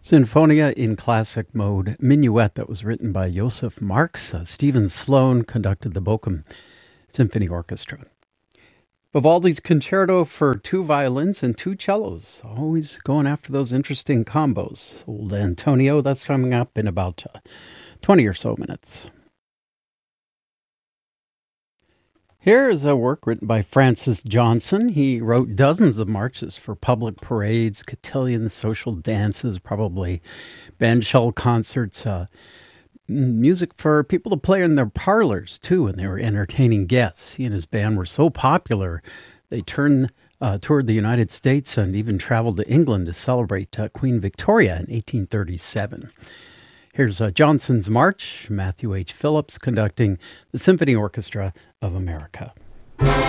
Sinfonia in Classic Mode, Minuet, that was written by Joseph Marx. Stephen Sloan conducted the Bochum Symphony Orchestra. Vivaldi's Concerto for 2 violins and 2 cellos. Always going after those interesting combos. Old Antonio, that's coming up in about 20 or so minutes. Here is a work written by Francis Johnson. He wrote dozens of marches for public parades, cotillions, social dances, probably bandshell concerts, music for people to play in their parlors, too, when they were entertaining guests. He and his band were so popular, they toured the United States and even traveled to England to celebrate Queen Victoria in 1837. Here's Johnson's March, Matthew H. Phillips conducting the Symphony Orchestra of America.